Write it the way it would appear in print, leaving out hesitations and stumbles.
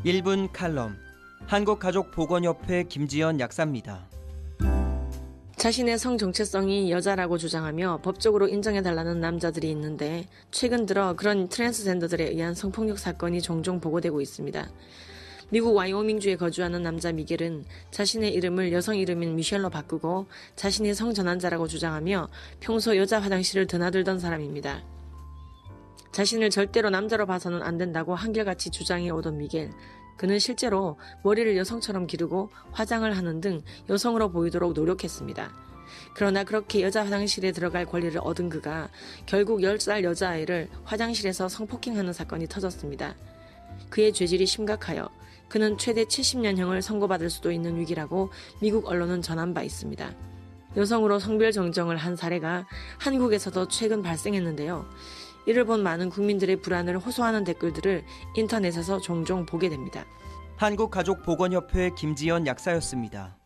1분 칼럼, 한국가족보건협회 김지연 약사입니다. 자신의 성 정체성이 여자라고 주장하며 법적으로 인정해달라는 남자들이 있는데 최근 들어 그런 트랜스젠더들에 의한 성폭력 사건이 종종 보고되고 있습니다. 미국 와이오밍주에 거주하는 남자 미겔은 자신의 이름을 여성 이름인 미셸로 바꾸고 자신이 성전환자라고 주장하며 평소 여자 화장실을 드나들던 사람입니다. 자신을 절대로 남자로 봐서는 안 된다고 한결같이 주장해오던 미겔. 그는 실제로 머리를 여성처럼 기르고 화장을 하는 등 여성으로 보이도록 노력했습니다. 그러나 그렇게 여자 화장실에 들어갈 권리를 얻은 그가 결국 10살 여자아이를 화장실에서 성폭행하는 사건이 터졌습니다. 그의 죄질이 심각하여 그는 최대 70년형을 선고받을 수도 있는 위기라고 미국 언론은 전한 바 있습니다. 여성으로 성별 정정을 한 사례가 한국에서도 최근 발생했는데요. 이를 본 많은 국민들의 불안을 호소하는 댓글들을 인터넷에서 종종 보게 됩니다. 한국가족보건협회 김지연 약사였습니다.